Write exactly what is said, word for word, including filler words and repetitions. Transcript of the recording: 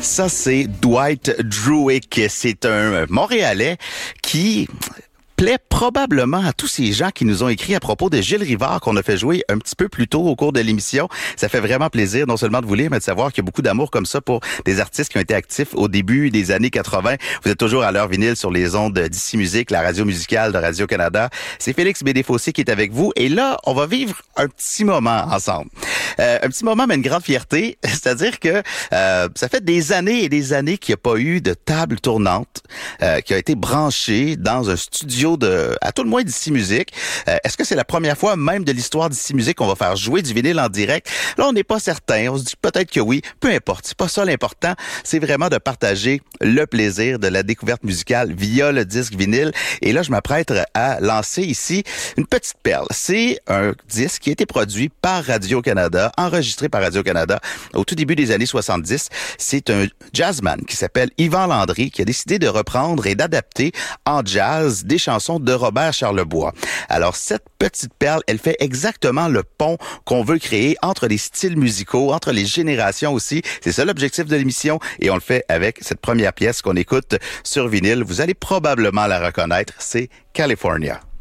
Ça, c'est Dwight Druick. C'est un Montréalais qui plaît probablement à tous ces gens qui nous ont écrit à propos de Gilles Rivard qu'on a fait jouer un petit peu plus tôt au cours de l'émission. Ça fait vraiment plaisir non seulement de vous lire, mais de savoir qu'il y a beaucoup d'amour comme ça pour des artistes qui ont été actifs au début des années quatre-vingt. Vous êtes toujours à l'heure vinyle sur les ondes d'Ici Musique, la radio musicale de Radio-Canada. C'est Félix Bédéfossé qui est avec vous. Et là, on va vivre un petit moment ensemble. Euh, un petit moment, mais une grande fierté. C'est-à-dire que euh, ça fait des années et des années qu'il n'y a pas eu de table tournante euh, qui a été branchée dans un studio de, à tout le moins d'Ici Musique. Euh, est-ce que c'est la première fois même de l'histoire d'Ici Musique qu'on va faire jouer du vinyle en direct? Là, on n'est pas certain. On se dit peut-être que oui. Peu importe. C'est pas ça l'important. C'est vraiment de partager le plaisir de la découverte musicale via le disque vinyle. Et là, je m'apprête à lancer ici une petite perle. C'est un disque qui a été produit par Radio-Canada, enregistré par Radio-Canada au tout début des années soixante-dix. C'est un jazzman qui s'appelle Yvan Landry qui a décidé de reprendre et d'adapter en jazz des chansons de Robert Charlebois. Alors, cette petite perle, elle fait exactement le pont qu'on veut créer entre les styles musicaux, entre les générations aussi. C'est ça l'objectif de l'émission et on le fait avec cette première pièce qu'on écoute sur vinyle. Vous allez probablement la reconnaître, c'est California.